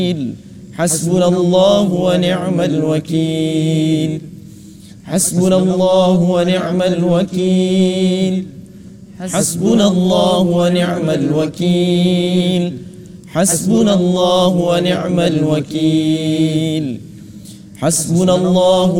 حسبنا الله ونعم الوكيل. حسبنا الله ونعم الوكيل. حسبنا الله ونعم الوكيل. حسبنا الله ونعم الوكيل. حسبنا الله